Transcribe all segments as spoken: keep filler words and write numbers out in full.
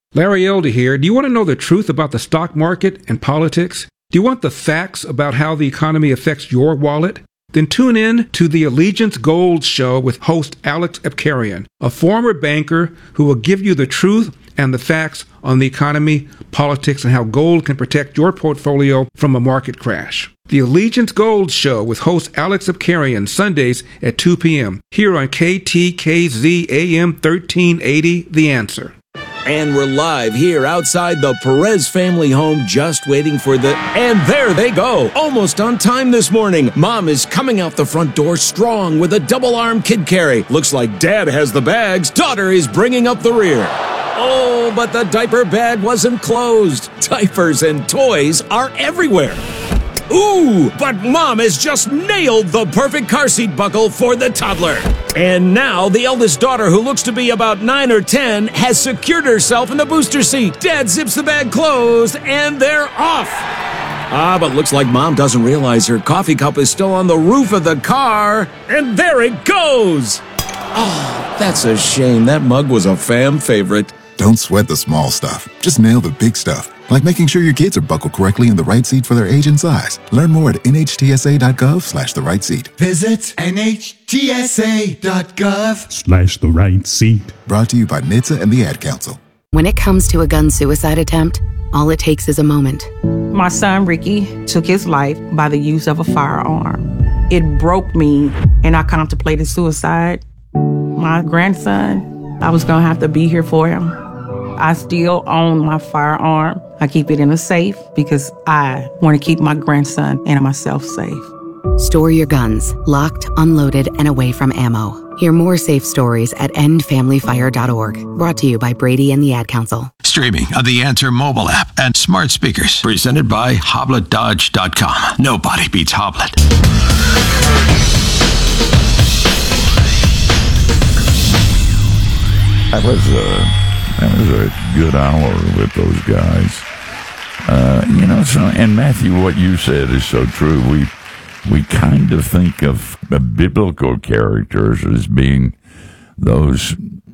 Larry Elder here. Do you want to know the truth about the stock market and politics? Do you want the facts about how the economy affects your wallet? Then tune in to the Allegiance Gold Show with host Alex Epkarian, a former banker who will give you the truth and the facts on the economy, politics, and how gold can protect your portfolio from a market crash. The Allegiance Gold Show with host Alex Epkarian, Sundays at two p.m. here on K T K Z A M thirteen eighty, The Answer. And we're live here outside the Perez family home, just waiting for the... And there they go! Almost on time this morning. Mom is coming out the front door strong with a double-arm kid carry. Looks like Dad has the bags. Daughter is bringing up the rear. Oh, but the diaper bag wasn't closed. Diapers and toys are everywhere. Ooh, but Mom has just nailed the perfect car seat buckle for the toddler. And now the eldest daughter, who looks to be about nine or ten, has secured herself in the booster seat. Dad zips the bag closed, and they're off. Ah, but looks like Mom doesn't realize her coffee cup is still on the roof of the car. And there it goes. Oh, that's a shame. That mug was a fam favorite. Don't sweat the small stuff. Just nail the big stuff. Like making sure your kids are buckled correctly in the right seat for their age and size. Learn more at nhtsa.gov slash the right seat. Visit nhtsa.gov slash the right seat. Brought to you by N H T S A and the Ad Council. When it comes to a gun suicide attempt, all it takes is a moment. My son Ricky took his life by the use of a firearm. It broke me, and I contemplated suicide. My grandson, I was going to have to be here for him. I still own my firearm. I keep it in a safe because I want to keep my grandson and myself safe. Store your guns, locked, unloaded, and away from ammo. Hear more safe stories at end family fire dot org. Brought to you by Brady and the Ad Council. Streaming on the Answer mobile app and smart speakers. Presented by Hoblet Dodge dot com. Nobody beats Hoblet. That was a, that was a good hour with those guys. Uh, you know, so, and Matthew, what you said is so true. We we kind of think of uh, biblical characters as being those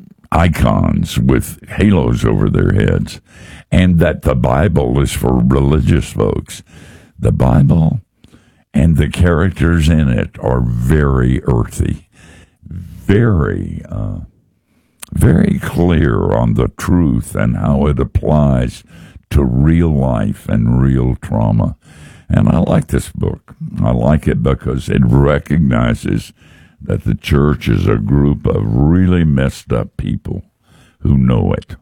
icons with halos over their heads, and that the Bible is for religious folks. The Bible and the characters in it are very earthy, very... Uh, very clear on the truth and how it applies to real life and real trauma. And I like this book. I like it because it recognizes that the church is a group of really messed up people who know it.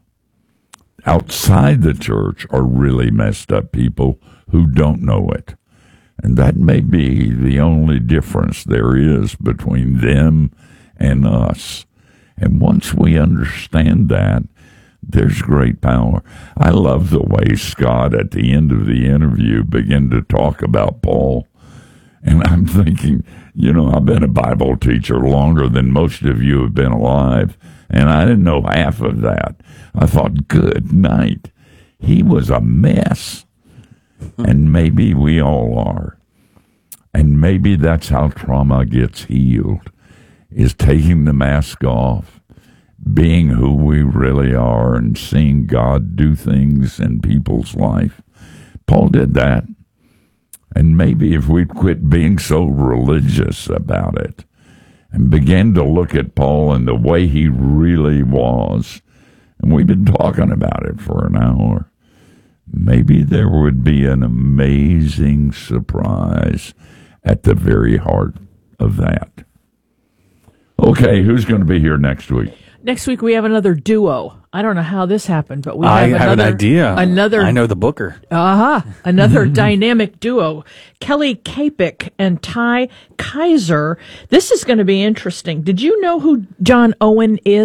Outside the church are really messed up people who don't know it. And that may be the only difference there is between them and us. And once we understand that, there's great power. I love the way Scott, at the end of the interview, began to talk about Paul. And I'm thinking, you know, I've been a Bible teacher longer than most of you have been alive, and I didn't know half of that. I thought, good night. He was a mess. And maybe we all are. And maybe that's how trauma gets healed. Is taking the mask off, being who we really are, and seeing God do things in people's life. Paul did that. And maybe if we'd quit being so religious about it and began to look at Paul and the way he really was, and we've been talking about it for an hour, maybe there would be an amazing surprise at the very heart of that. Okay, who's going to be here next week? Next week we have another duo. I don't know how this happened, but we have, I have another, an idea. Another, I know the booker. Uh-huh. Another dynamic duo. Kelly Kapik and Ty Kaiser. This is going to be interesting. Did you know who John Owen is?